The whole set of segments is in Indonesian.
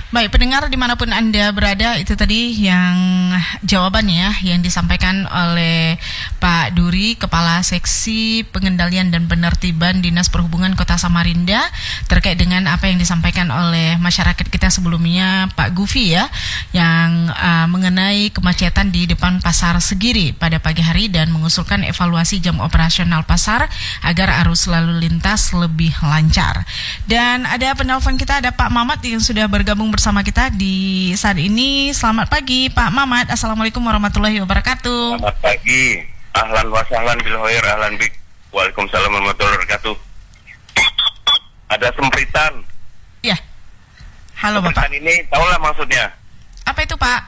Baik, pendengar dimanapun Anda berada, itu tadi yang jawabannya yang disampaikan oleh Pak Duri, Kepala Seksi Pengendalian dan Penertiban Dinas Perhubungan Kota Samarinda, terkait dengan apa yang disampaikan oleh masyarakat kita sebelumnya, Pak Gufi ya, yang mengenai kemacetan di depan Pasar Segiri pada pagi hari dan mengusulkan evaluasi jam operasional pasar agar arus lalu lintas lebih lancar. Dan ada penelpon kita, ada Pak Mamat yang sudah bergabung bersama kita di saat ini. Selamat pagi Pak Mamat. Assalamualaikum warahmatullahi wabarakatuh. Selamat pagi. Ahlan wa sahlan bil khair, ahlan bik. Waalaikumsalam warahmatullahi wabarakatuh. Ada sempritan. Ya. Halo Bapak. Sempritan ini tahulah maksudnya. Apa itu Pak?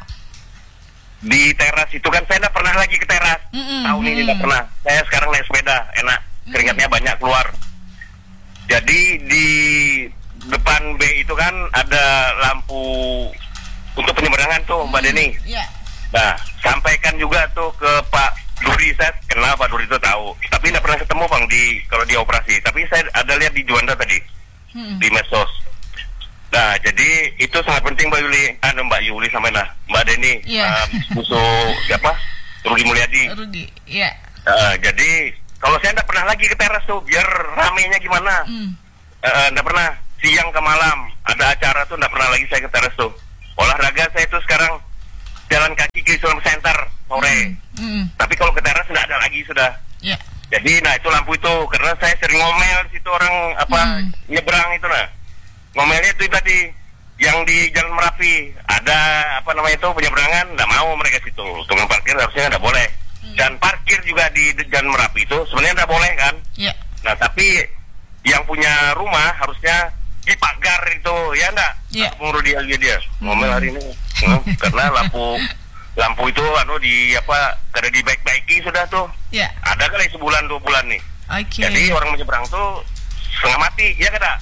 Di teras itu kan saya tidak pernah lagi ke teras. Tahun ini tidak pernah. Saya sekarang naik sepeda, enak. Keringatnya banyak keluar. Jadi di depan B itu kan ada lampu untuk penyeberangan tuh Mbak Deni. Iya. Nah, sampaikan juga tuh ke Pak Duri, saya kenal Pak Duri itu tahu. Tapi tidak pernah ketemu Bang kalau di operasi. Tapi saya ada lihat di Juanda tadi di medsos. Nah, jadi itu sangat penting Mbak Yuli sampai Mbak Deni, musuh siapa? Rudy Mulyadi. Rudy, iya. Jadi kalau saya tidak pernah lagi ke teras tuh, biar ramenya gimana? Tidak pernah. Siang ke malam ada acara tuh tidak pernah lagi saya ke teras tuh. Olahraga saya tuh sekarang jalan kaki ke Islam Center sore. Tapi kalau ke teras tidak ada lagi sudah. Yeah. Jadi itu lampu itu karena saya sering ngomel situ orang nyebrang itu ngomelnya itu tadi yang di Jalan Merapi ada penyeberangan, tidak mau mereka situ. Tukang parkir harusnya tidak boleh. Dan parkir juga di Jalan Merapi itu sebenarnya tidak boleh kan. Yeah. Nah tapi yang punya rumah harusnya dipagar itu, ya enggak? Yeah. Menurut dia ngomel hari ini. Karena lampu itu kada dibaik-baiki sudah tuh. Yeah. Ada kali sebulan 2 bulan nih. Okay. Jadi orang menyeberang tuh setengah mati, ya kada?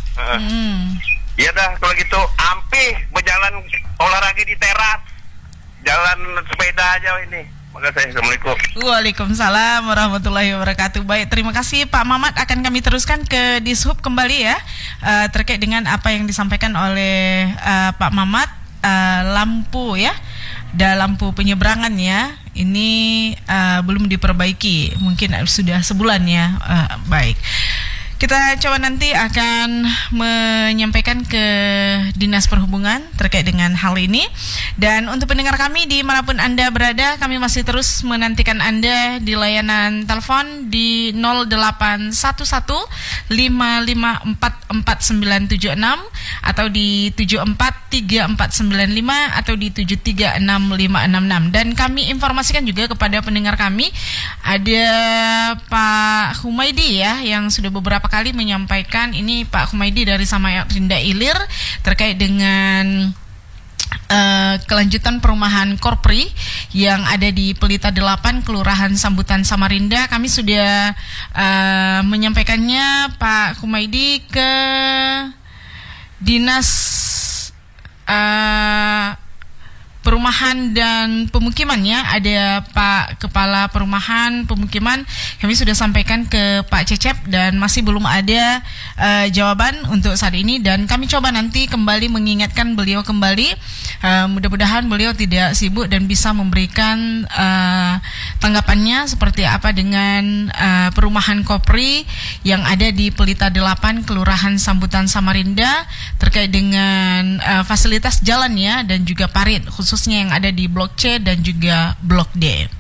Ya dah kalau gitu ampih berjalan olahraga di teras. Jalan sepeda aja ini. Maka saya Assalamualaikum. Waalaikumsalam warahmatullahi wabarakatuh. Baik, terima kasih Pak Mamat. Akan kami teruskan ke Dishub kembali ya, terkait dengan apa yang disampaikan oleh Pak Mamat. Lampu ya, lampu penyeberangan ya, ini belum diperbaiki, mungkin sudah sebulan ya. Baik, kita coba nanti akan menyampaikan ke Dinas Perhubungan terkait dengan hal ini. Dan untuk pendengar kami dimanapun Anda berada, kami masih terus menantikan Anda di layanan telepon di 0811-554-4976 atau di 743495 atau di 736566. Dan kami informasikan juga kepada pendengar kami, ada Pak Humaydi ya, yang sudah beberapa kali menyampaikan ini, Pak Humaydi dari Samarinda Ilir, terkait dengan kelanjutan perumahan Korpri yang ada di Pelita 8 Kelurahan Sambutan Samarinda. Kami sudah menyampaikannya Pak Humaydi ke Dinas Perumahan dan Pemukimannya, ada Pak Kepala Perumahan Pemukiman. Kami sudah sampaikan ke Pak Cecep dan masih belum ada jawaban untuk saat ini, dan kami coba nanti kembali mengingatkan beliau kembali. Mudah-mudahan beliau tidak sibuk dan bisa memberikan tanggapannya seperti apa dengan perumahan Kopri yang ada di Pelita 8 Kelurahan Sambutan Samarinda terkait dengan fasilitas jalannya dan juga parit khususnya yang ada di Blok C dan juga Blok D.